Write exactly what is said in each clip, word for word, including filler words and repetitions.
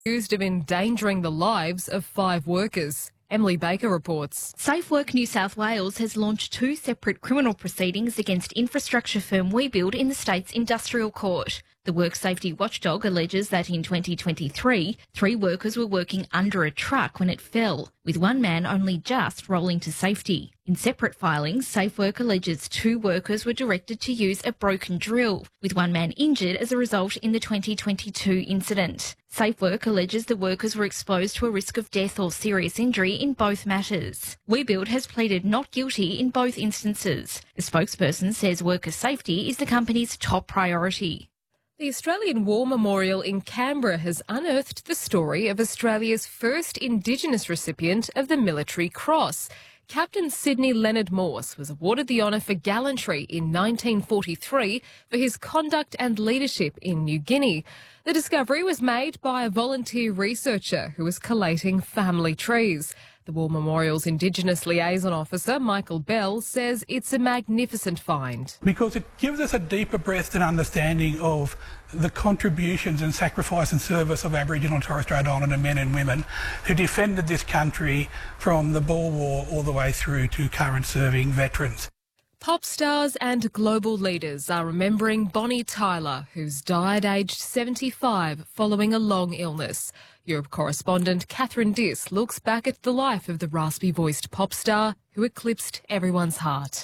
accused of endangering the lives of five workers. Emily Baker reports. SafeWork New South Wales has launched two separate criminal proceedings against infrastructure firm WeBuild in the state's industrial court. The work safety watchdog alleges that in twenty twenty-three, three workers were working under a truck when it fell, with one man only just rolling to safety. In separate filings, SafeWork alleges two workers were directed to use a broken drill, with one man injured as a result in the twenty twenty-two incident. SafeWork alleges the workers were exposed to a risk of death or serious injury in both matters. WeBuild has pleaded not guilty in both instances. The spokesperson says worker safety is the company's top priority. The Australian War Memorial in Canberra has unearthed the story of Australia's first Indigenous recipient of the Military Cross. Captain Sydney Leonard Morse was awarded the honour for gallantry in nineteen forty-three for his conduct and leadership in New Guinea. The discovery was made by a volunteer researcher who was collating family trees. The War Memorial's Indigenous Liaison Officer, Michael Bell, says it's a magnificent find. Because it gives us a deeper breadth and understanding of the contributions and sacrifice and service of Aboriginal and Torres Strait Islander men and women who defended this country from the Boer War all the way through to current serving veterans. Pop stars and global leaders are remembering Bonnie Tyler, who's died aged seventy-five following a long illness. Europe correspondent Catherine Diss looks back at the life of the raspy-voiced pop star who eclipsed everyone's heart.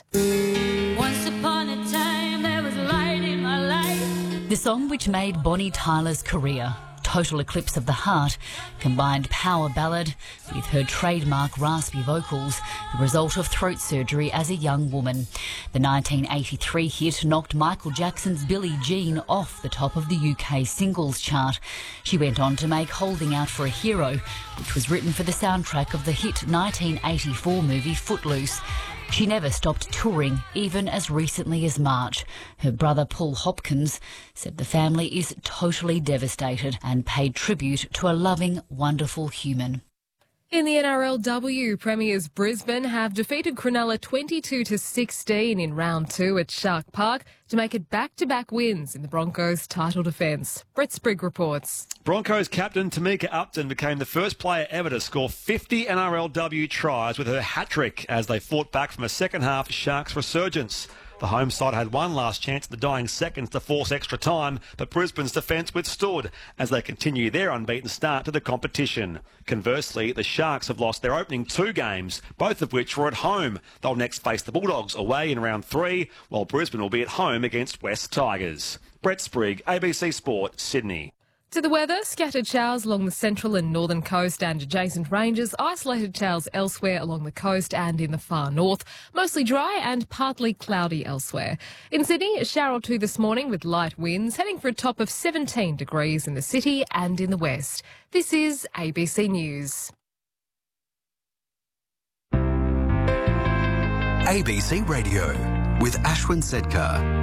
Once upon a time there was light in my life. The song which made Bonnie Tyler's career, Total Eclipse of the Heart, combined power ballad with her trademark raspy vocals, the result of throat surgery as a young woman. The nineteen eighty-three hit knocked Michael Jackson's Billie Jean off the top of the U K singles chart. She went on to make Holding Out for a Hero, which was written for the soundtrack of the hit nineteen eighty-four movie Footloose. She never stopped touring, even as recently as March. Her brother Paul Hopkins said the family is totally devastated and paid tribute to a loving, wonderful human. In the N R L W, Premiers Brisbane have defeated Cronulla twenty-two to sixteen in round two at Shark Park to make it back-to-back wins in the Broncos' title defence. Brett Sprigg reports. Broncos captain Tamika Upton became the first player ever to score fifty N R L W tries with her hat-trick as they fought back from a second-half Sharks resurgence. The home side had one last chance in the dying seconds to force extra time, but Brisbane's defence withstood as they continue their unbeaten start to the competition. Conversely, the Sharks have lost their opening two games, both of which were at home. They'll next face the Bulldogs away in round three, while Brisbane will be at home against West Tigers. Brett Sprigg, A B C Sport, Sydney. To the weather, scattered showers along the central and northern coast and adjacent ranges, isolated showers elsewhere along the coast and in the far north, mostly dry and partly cloudy elsewhere. In Sydney, a shower or two this morning with light winds, heading for a top of seventeen degrees in the city and in the west. This is A B C News. A B C Radio with Ashwin Sedkar.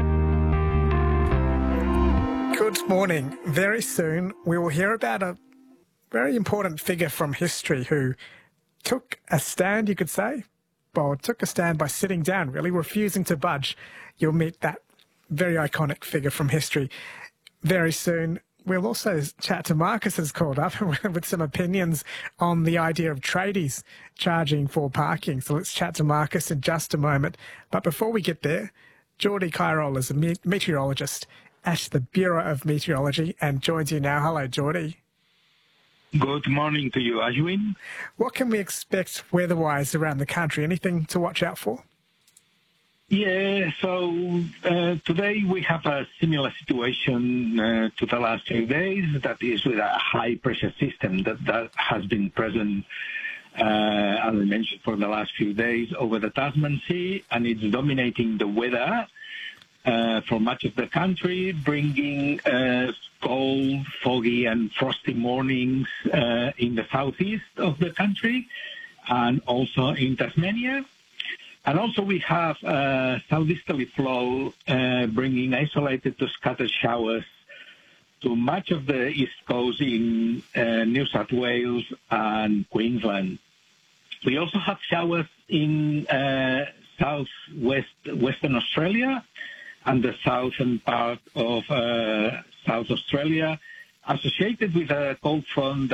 Good morning. Very soon we will hear about a very important figure from history who took a stand, you could say. Well, took a stand by sitting down, really, refusing to budge. You'll meet that very iconic figure from history very soon. We'll also chat to Marcus, who's called up with some opinions on the idea of tradies charging for parking. So let's chat to Marcus in just a moment. But before we get there, Geordie Kyrol is a me- meteorologist at the Bureau of Meteorology and joins you now. Hello, Geordie. Good morning to you, Ashwin. What can we expect weather-wise around the country? Anything to watch out for? Yeah, so uh, today we have a similar situation uh, to the last few days. That is with a high-pressure system that, that has been present, uh, as I mentioned, for the last few days over the Tasman Sea, and it's dominating the weather Uh, for much of the country, bringing uh, cold, foggy and frosty mornings uh, in the southeast of the country and also in Tasmania. And also we have uh, southeasterly flow uh, bringing isolated to scattered showers to much of the east coast in uh, New South Wales and Queensland. We also have showers in uh, southwest Western Australia and the southern part of uh, South Australia, associated with a cold front